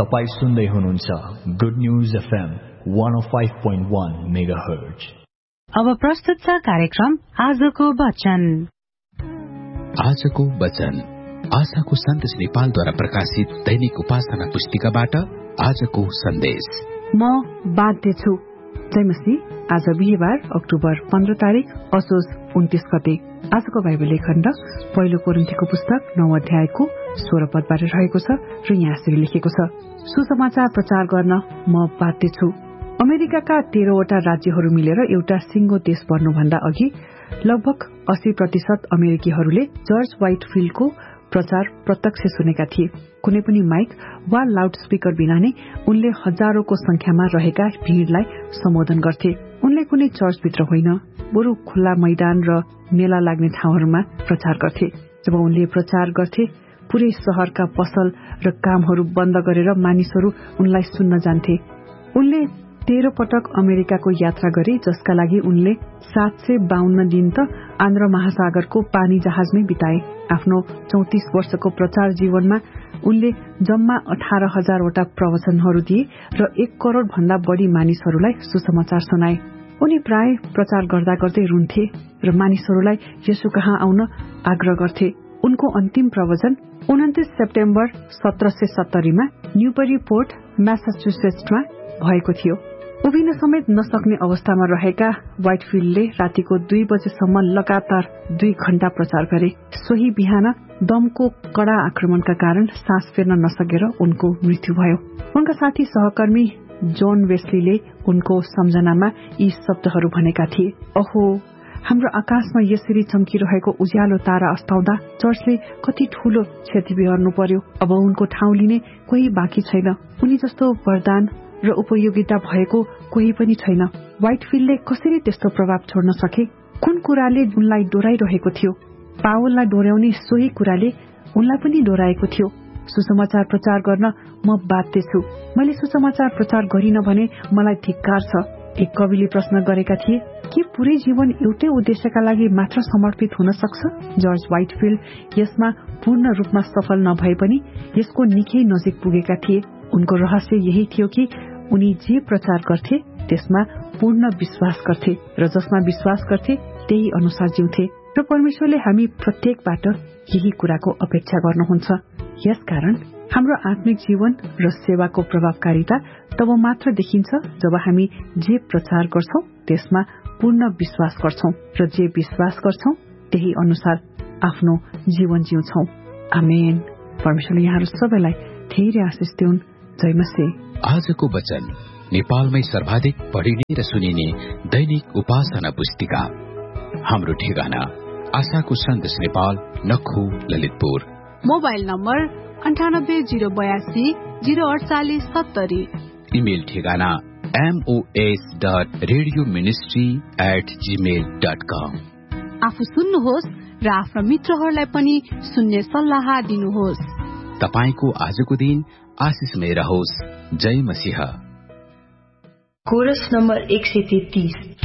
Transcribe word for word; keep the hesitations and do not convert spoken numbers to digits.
तपाई सुन्दै हुनुहुन्छ good news FM one oh five point one megahertz. अब प्रस्तुत छ कार्यक्रम आजको वचन। आजको वचन आशाको सन्देश नेपालद्वारा प्रकाशित दैनिक उपासना पुस्तिकाबाट आजको सन्देश। म बाध्य छु। जयमसी। आज बिहिबार अक्टोबर पन्ध्र तारिक असोज उन्तीस गते। आजको बाइबल खण्ड पहिलो कोरिन्थीको पुस्तक नौ अध्यायको सोह्र पदबाट रहेको छ र यहाँ यसरी लेखेको छ, सुसमाचार प्रचार गर्न म बाध्य छु। अमेरिकाका तेह्रवटा राज्यहरू मिलेर एउटा सिंगो देश बन्नुभन्दा अघि लगभग अस्सी प्रतिशत अमेरिकीहरूले जर्ज व्हाइटफिल्डको प्रचार प्रत्यक्ष सुनेका थिए। कुनै पनि माइक वा लाउड स्पीकर बिना नै उनले हजारौंको संख्यामा रहेका भीड़लाई सम्बोधन गर्थे। उनले कुनै चर्चभित्र होइन, बरु खुल्ला मैदान र मेला लाग्ने ठाउँहरूमा प्रचार गर्थे। जब उनले प्रचार गर्थे, पूरै शहरका पसल र कामहरू बन्द गरेर मानिसहरू उनलाई सुन्न जान्थे। उनले तेह्र पटक अमेरिकाको यात्रा गरे, जसका लागि उनले सात सय बाहन्न दिन त आन्ध्र महासागरको पानी जहाजमै बिताए। आफ्नो चौतिस वर्षको प्रचार जीवनमा उनले जम्मा अठार हजारवटा प्रवचनहरू दिए र एक करोड़ भन्दा बढ़ी मानिसहरूलाई सुसमाचार सुनाए। उनी प्राय प्रचार गर्दा गर्दै रुन्थे र मानिसहरूलाई यसु कहाँ आउन आग्रह गर्थे। उनको अन्तिम प्रवचन उन्तीस सेप्टेम्बर सत्र सय सत्तरीमा न्यूबरी पोर्ट म्यासाचुसेट्समा भएको थियो। उभिन समेत नसक्ने अवस्थामा रहेका व्हाइटफिल्डले रातिको दुई बजेसम्म लगातार दुई घण्टा प्रचार गरे। सोही बिहान दमको कड़ा आक्रमणका कारण सास फेर्न नसकेर उनको मृत्यु भयो। उनका साथी सहकर्मी जोन वेस्लीले उनको सम्झनामा यी शब्दहरू भनेका थिए, अहो, हाम्रो आकाशमा यसरी चम्किरहेको उज्यालो तारा अस्ताउँदा चर्चले कति ठूलो क्षति बिहोर्नु पर्यो। अब उनको ठाउँ लिने कोही बाँकी छैन। उनी जस्तो वरदान र उपयोगिता भएको कोही पनि छैन। व्हाइटफिल्डले कसरी त्यस्तो प्रभाव छोड्न सके? कुन कुराले उनलाई डोराइरहेको थियो? पावललाई डोर्याउने सोही कुराले उनलाई पनि डोराएको थियो। सुसमाचार प्रचार गर्न म बाध्य छु। मैले सुसमाचार प्रचार गरिन भने मलाई धिक्कार छ। एक कविले प्रश्न गरेका थिए, के पूरै जीवन एउटै उद्देश्यका लागि मात्र समर्पित हुन सक्छ? जर्ज व्हाइटफिल्ड यसमा पूर्ण रूपमा सफल नभए पनि यसको निकै नजिक पुगेका थिए। उनको रहस्य यही थियो कि उनी जे प्रचार गर्थे त्यसमा पूर्ण विश्वास गर्थे र जसमा विश्वास गर्थे त्यही अनुसार जिउँथे। र परमेश्वरले हामी प्रत्येकबाट यही कुराको अपेक्षा गर्नुहुन्छ। यसकारण हाम्रो आत्मिक जीवन र सेवाको प्रभावकारिता तब मात्र देखिन्छ जब हामी जे प्रचार गर्छौं त्यसमा पूर्ण विश्वास गर्छौं र जे विश्वास गर्छौं त्यही अनुसार आफ्नो जीवन जिउँछौं। आमेन। परमेश्वरले यहाँहरू सबैलाई धेरै आशिष दिउन्। जयमसी। आजको वचन नेपालमै सर्वाधिक पढिने र सुनिने दैनिक उपासना पुस्तिका। हाम्रो ठेगाना आशाको सन्देश नेपाल, नखु, ललितपुर। मोबाइल नम्बर अन्ठानब्बे जीरो बयासी जीरो अडचालिस सत्तरी। इमेल ठेगाना MOS dot radio ministry at Gmail dot कम। आफू सुन्नुहोस् र आफ्ना मित्रहरूलाई पनि सुन्ने सल्लाह दिनुहोस्। तपाईको आजको दिन आशिषमय रहोस्। जय मसीह। कोरस नम्बर एक सय तेत्तीस।